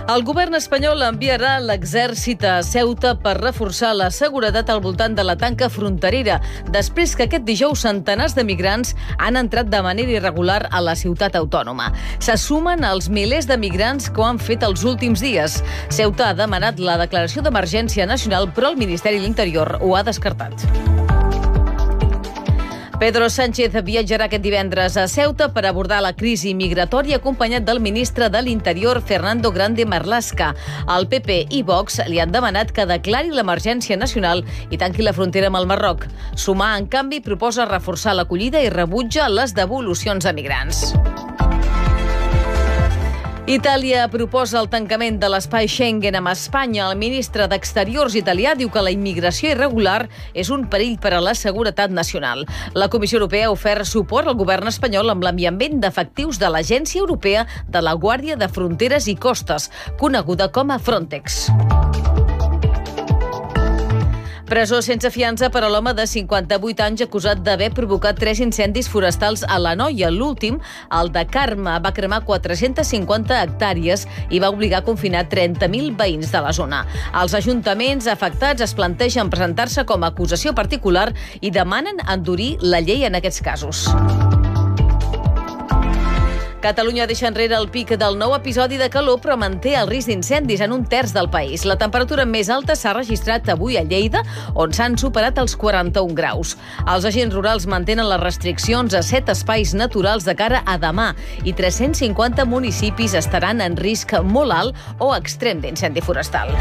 El govern espanyol enviarà l'exèrcit a Ceuta per reforçar la seguretat al voltant de la tanca fronterera, després que aquest dijous centenars de migrants han entrat de manera irregular a la ciutat autònoma. Se sumen als milers de migrants que ho han fet els últims dies. Ceuta ha demanat la declaració d'emergència nacional, però el Ministeri de l'Interior ho ha descartat. Pedro Sánchez viatjarà aquest divendres a Ceuta per abordar la crisi migratòria acompanyat del ministre de l'Interior, Fernando Grande Marlaska. El PP i Vox li han demanat que declari l'emergència nacional i tanqui la frontera amb el Marroc. Sumar, en canvi, proposa reforçar l'acollida i rebutja les devolucions a migrants. Itàlia proposa el tancament de l'espai Schengen amb Espanya. El ministre d'Exteriors italià diu que la immigració irregular és un perill per a la seguretat nacional. La Comissió Europea ha ofert suport al govern espanyol amb l'enviament d'efectius de l'Agència Europea de la Guàrdia de Fronteres i Costes, coneguda com a Frontex. Presó sense fiança per a l'home de 58 anys acusat d'haver provocat 3 incendis forestals a l'Anoia. L'últim, el de Carme, va cremar 450 hectàrees i va obligar a confinar 30.000 veïns de la zona. Els ajuntaments afectats es plantegen presentar-se com a acusació particular i demanen endurir la llei en aquests casos. Catalunya deixa enrere el pic del nou episodi de calor, però manté el risc d'incendis en un terç del país. La temperatura més alta s'ha registrat avui a Lleida, on s'han superat els 41 graus. Els agents rurals mantenen les restriccions a 7 espais naturals de cara a demà i 350 municipis estaran en risc molt alt o extrem d'incendi forestal.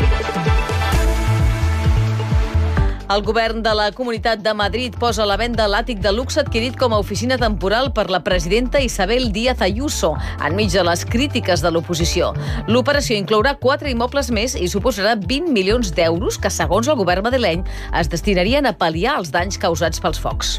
El govern de la Comunitat de Madrid posa a la venda l'àtic de luxe adquirit com a oficina temporal per la presidenta Isabel Díaz Ayuso, enmig de les crítiques de l'oposició. L'operació inclourà 4 immobles més i suposarà 20 milions d'euros que, segons el govern madrileny, es destinarien a pal·liar els danys causats pels focs.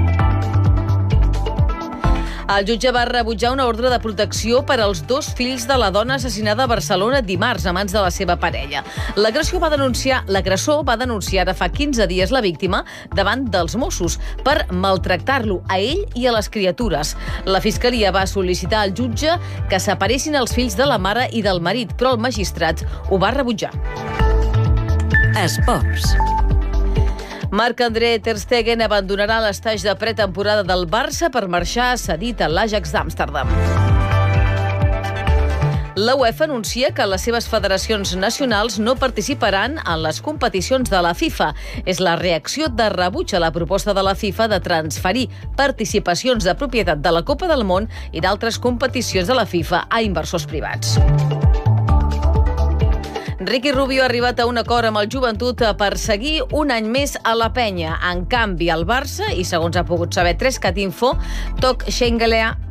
El jutge va rebutjar una ordre de protecció per als 2 fills de la dona assassinada a Barcelona dimarts a mans de la seva parella. L'agressor va denunciar ara fa 15 dies la víctima davant dels Mossos per maltractar-lo a ell i a les criatures. La Fiscalia va sol·licitar al jutge que separessin els fills de la mare i del marit, però el magistrat ho va rebutjar. Esports. Marc-André ter Stegen abandonarà l'estatge de pretemporada del Barça per marxar cedit a l'Ajax d'Amsterdam. La UEFA anuncia que les seves federacions nacionals no participaran en les competicions de la FIFA. És la reacció de rebuig a la proposta de la FIFA de transferir participacions de propietat de la Copa del Món i d'altres competicions de la FIFA a inversors privats. Ricky Rubio ha arribat a un acord amb el Joventut per seguir un any més a la penya. En canvi, el Barça, i segons ha pogut saber 3cat Info, Toc Schengelea